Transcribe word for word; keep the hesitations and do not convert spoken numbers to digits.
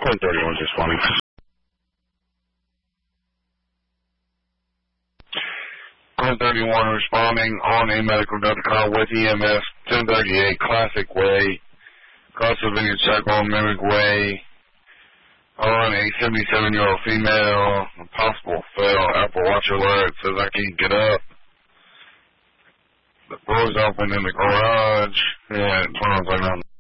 ten thirty-one is responding. ten thirty-one responding on a medical dot com with E M S, ten thirty-eight Classic Way, across the Vineyard Circle, Mimic Way, on a seventy-seven-year-old female, possible fail, Apple Watch alert, says I can't get up. The door's open in the garage, and turn on